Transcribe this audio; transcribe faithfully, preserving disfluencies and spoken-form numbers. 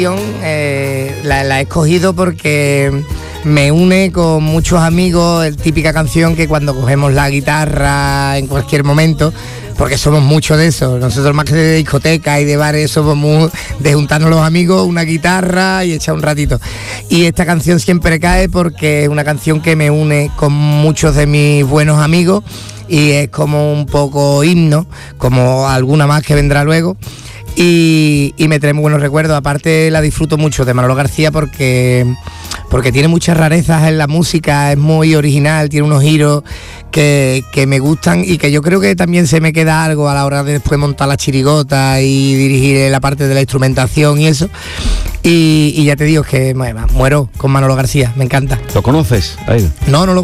Eh, la, la he escogido porque me une con muchos amigos, es típica canción que cuando cogemos la guitarra en cualquier momento, porque somos muchos de eso, nosotros más que de discoteca y de bares somos muy de juntarnos los amigos, una guitarra y echar un ratito. Y esta canción siempre cae porque es una canción que me une con muchos de mis buenos amigos y es como un poco himno, como alguna más que vendrá luego. Y, y me trae muy buenos recuerdos. Aparte la disfruto mucho de Manolo García porque, porque tiene muchas rarezas en la música, es muy original, tiene unos giros que, que me gustan y que yo creo que también se me queda algo a la hora de después montar la chirigota y dirigir la parte de la instrumentación y eso. Y, y ya te digo que bueno, muero con Manolo García, me encanta. ¿Lo conoces? Ahí. No, no lo